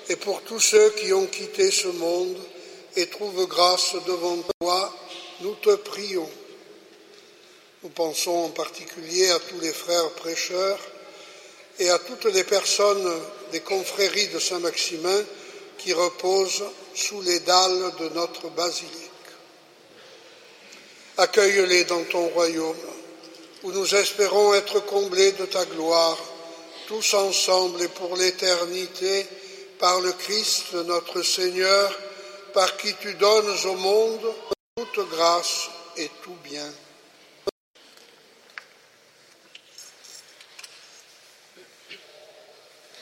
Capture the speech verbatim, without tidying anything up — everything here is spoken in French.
et pour tous ceux qui ont quitté ce monde et trouvent grâce devant toi, nous te prions. Nous pensons en particulier à tous les frères prêcheurs et à toutes les personnes des confréries de Saint-Maximin qui reposent sous les dalles de notre basilique. Accueille-les dans ton royaume, où nous espérons être comblés de ta gloire, tous ensemble et pour l'éternité, par le Christ notre Seigneur, par qui tu donnes au monde toute grâce et tout bien.